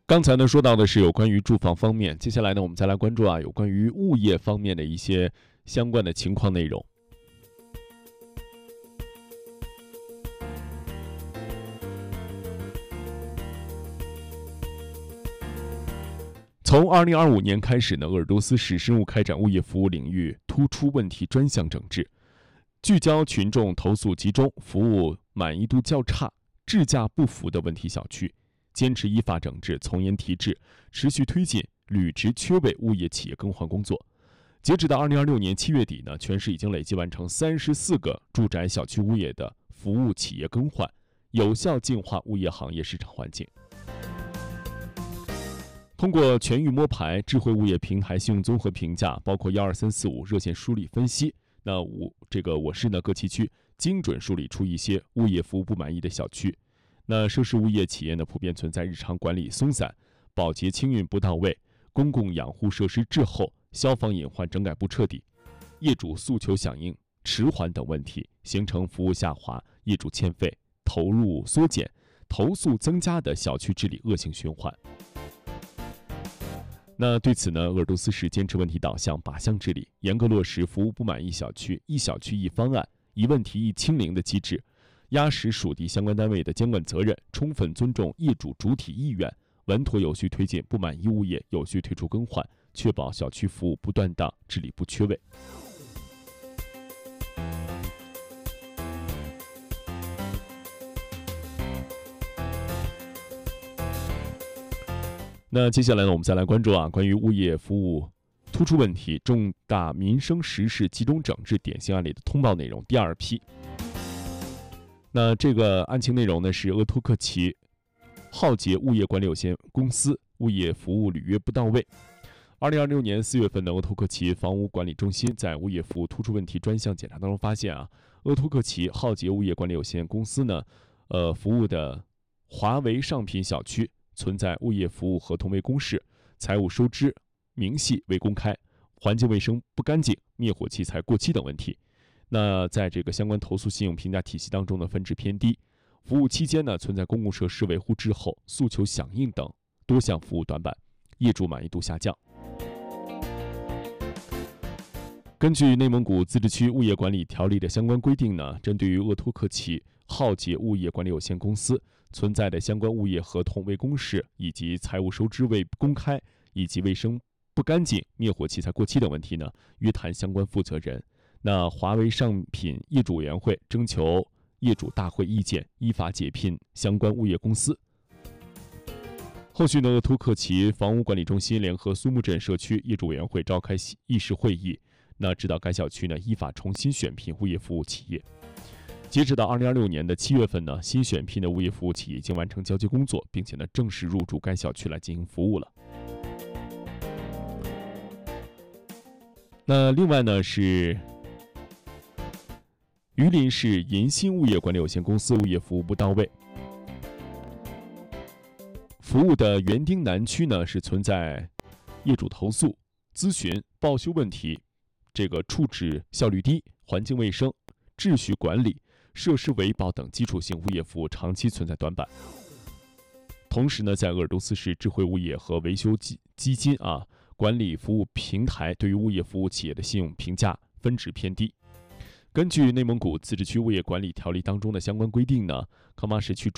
刚才呢说到的是有关于住房方面，接下来呢我们再来关注有关于物业方面的一些相关的情况内容。从2025年开始呢，鄂尔多斯市深入开展物业服务领域突出问题专项整治，聚焦群众投诉集中、服务满意度较差、质价不符的问题小区，坚持依法整治，从严提质，持续推进履职缺位物业企业更换工作。截止到2026年7月底呢，全市已经累计完成34个住宅小区物业的服务企业更换，有效净化物业行业市场环境。通过全域摸排、智慧物业平台信用综合评价，包括12345热线梳理分析，我市呢各旗区精准梳理出一些物业服务不满意的小区。那涉事物业企业呢，普遍存在日常管理松散、保洁清运不到位、公共养护设施滞后、消防隐患整改不彻底、业主诉求响应迟缓等问题，形成服务下滑、业主欠费、投入缩减、投诉增加的小区治理恶性循环。那对此呢，鄂尔多斯市坚持问题导向、靶向治理，严格落实服务不满意小区一小区一方案、一问题一清零的机制，压实属地相关单位的监管责任，充分尊重业主主体意愿，稳妥有序推进不满意物业有序退出更换，确保小区服务不断档、治理不缺位。那接下来呢，我们再来关注关于物业服务突出问题、重大民生实事集中整治典型案例的通报内容第二批。那这个案情内容呢，是鄂托克旗浩杰物业管理有限公司物业服务履约不到位。2026年4月份的鄂托克旗房屋管理中心在物业服务突出问题专项检查当中发现鄂托克旗浩杰物业管理有限公司呢，服务的华为上品小区存在物业服务合同未公示、财务收支明细未公开、环境卫生不干净、灭火器材过期等问题。那在这个相关投诉信用评价体系当中呢，分值偏低，服务期间呢存在公共设施维护滞后、诉求响应等多项服务短板，业主满意度下降。根据内蒙古自治区物业管理条例的相关规定呢，针对于鄂托克旗浩杰物业管理有限公司存在的相关物业合同未公示，以及财务收支未公开，以及卫生不干净、灭火器材过期等问题呢，约谈相关负责人。那华为上品业主委员会征求业主大会意见，依法解聘相关物业公司。后续呢，鄂托克旗房屋管理中心联合苏木镇社区业主委员会召开议事会议，那指导该小区呢依法重新选聘物业服务企业。截止到2026年的7月份呢，新选聘的物业服务企业已经完成交接工作，并且呢正式入驻该小区来进行服务了。那另外呢是榆林市银鑫物业管理有限公司物业服务不到位。服务的园丁南区呢是存在业主投诉、咨询、报修问题，这个处置效率低、环境卫生、秩序管理、设施维保等基础性物业服务长期存在短板。同时呢，在鄂尔多斯市智慧物业和维修基金管理服务平台对于物业服务企业的信用评价分值偏低。根据内蒙古自治区物业管理条例当中的相关规定呢，康巴市区